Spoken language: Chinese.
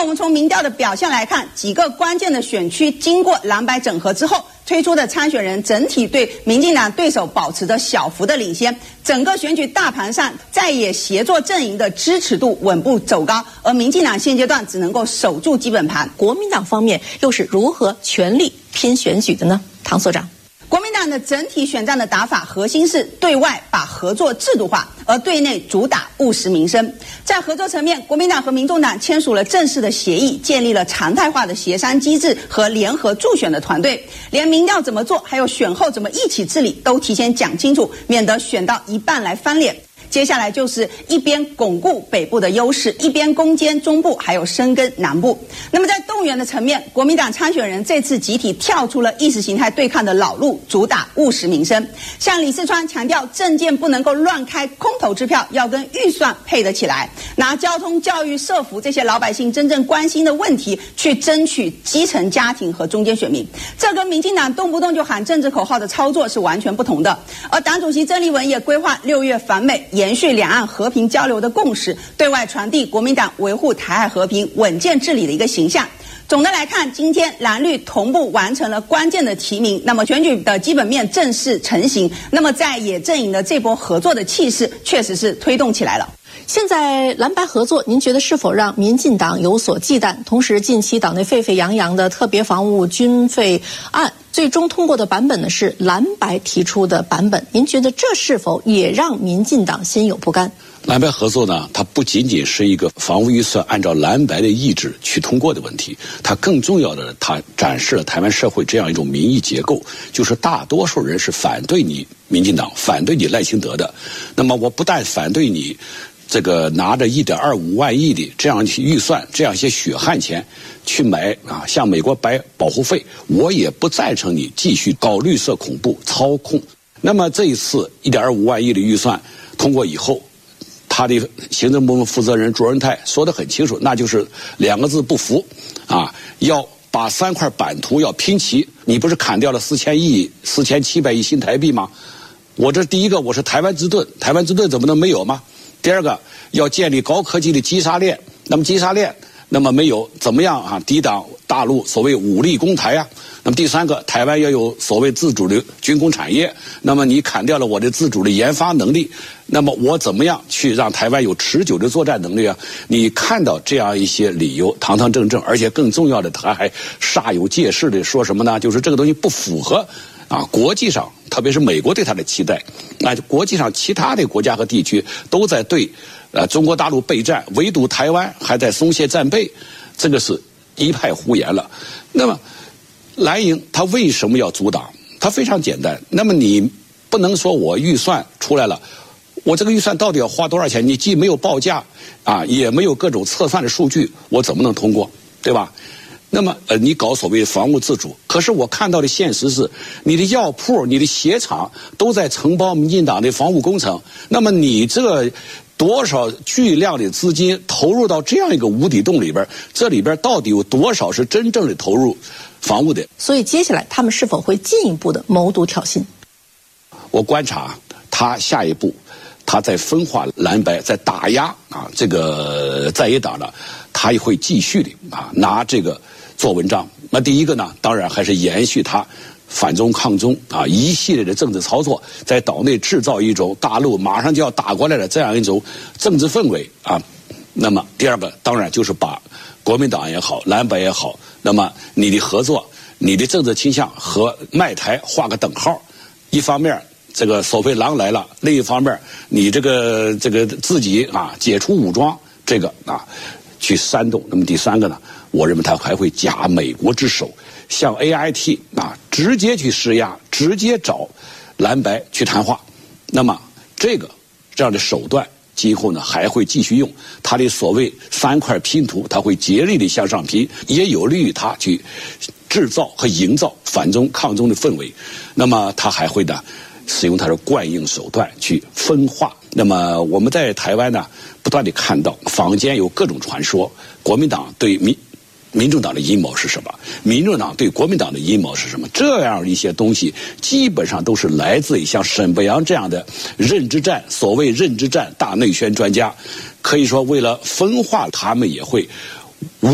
我们从民调的表现来看，几个关键的选区经过蓝白整合之后推出的参选人，整体对民进党对手保持着小幅的领先。整个选举大盘上，在野协作阵营的支持度稳步走高，而民进党现阶段只能够守住基本盘。 国民党方面又是如何全力拼选举的呢？唐所长。 国民党的整体选战的打法核心是对外把合作制度化，而对内主打务实民生。在合作层面，国民党和民众党签署了正式的协议，建立了常态化的协商机制和联合助选的团队，连民调怎么做，还有选后怎么一起治理，都提前讲清楚，免得选到一半来翻脸。接下来就是一边巩固北部的优势，一边攻坚中部，还有深耕南部。那么在动员的层面，国民党参选人这次集体跳出了意识形态对抗的老路，主打务实民生。像李四川强调，政见不能够乱开空头支票，要跟预算配得起来，拿交通、教育、社福这些老百姓真正关心的问题去争取基层家庭和中间选民。这跟民进党动不动就喊政治口号的操作是完全不同的。而党主席曾丽文也规划6月访美，延续两岸和平交流的共识，对外传递国民党维护台海和平、稳健治理的一个形象。总的来看，今天蓝绿同步完成了关键的提名，那么选举的基本面正式成型。那么在野阵营的这波合作的气势，确实是推动起来了。 现在蓝白合作，您觉得是否让民进党有所忌惮？同时，近期党内沸沸扬扬的特别防务军费案，最终通过的版本呢是蓝白提出的版本，您觉得这是否也让民进党心有不甘？ 蓝白合作呢，它不仅仅是一个防务预算按照蓝白的意志去通过的问题，它更重要的，它展示了台湾社会这样一种民意结构，就是大多数人是反对你民进党、反对你赖清德的。那么我不但反对你这个拿着1.25万亿的这样一些预算，这样一些血汗钱去买向美国白保护费，我也不赞成你继续搞绿色恐怖操控。那么这一次1.25万亿的预算通过以后，他的行政部门负责人卓荣泰说得很清楚，那就是2个字：不服要把3块版图要拼齐。你不是砍掉了4000亿、4700亿新台币吗？我这第一个，我是台湾之盾，台湾之盾怎么能没有吗？第二个，要建立高科技的击杀链，那么击杀链没有怎么样抵挡大陆所谓武力攻台那么第三个，台湾要有所谓自主的军工产业，那么你砍掉了我的自主的研发能力，那么我怎么样去让台湾有持久的作战能力你看到这样一些理由堂堂正正，而且更重要的，他还煞有介事的说什么呢？就是这个东西不符合国际上，特别是美国对他的期待。国际上其他的国家和地区都在对中国大陆备战，唯独台湾还在松懈战备，这个是一派胡言了。那么蓝营他为什么要阻挡？他非常简单，那么你不能说我预算出来了，我这个预算到底要花多少钱？你既没有报价也没有各种测算的数据，我怎么能通过？对吧？那么你搞所谓防务自主，可是我看到的现实是，你的药铺、你的鞋厂都在承包民进党的防务工程，那么你这多少巨量的资金投入到这样一个无底洞里边，这里边到底有多少是真正的投入防务的？ 所以接下来他们是否会进一步的谋独挑衅？ 我观察他下一步，他在分化蓝白，在打压这个在野党呢，他也会继续的拿这个做文章。那第一个呢，当然还是延续他反中抗中一系列的政治操作，在岛内制造一种大陆马上就要打过来的这样一种政治氛围那么第二个当然就是把国民党也好，蓝白也好，那么你的合作、你的政治倾向和卖台画个等号。一方面这个所谓狼来了，另一方面你这个自己解除武装，这个去煽动。那么第三个呢，我认为他还会假美国之手，向 AIT 直接去施压，直接找蓝白去谈话。那么这样的手段今后呢还会继续用，他的所谓3块拼图，他会竭力的向上拼，也有利于他去制造和营造反中抗中的氛围。那么他还会呢使用他的惯用手段去分化。那么我们在台湾呢不断地看到坊间有各种传说，国民党对民众党的阴谋是什么，民众党对国民党的阴谋是什么，这样一些东西基本上都是来自于像沈伯洋这样的认知战，所谓认知战大内宣专家。可以说为了分化，他们也会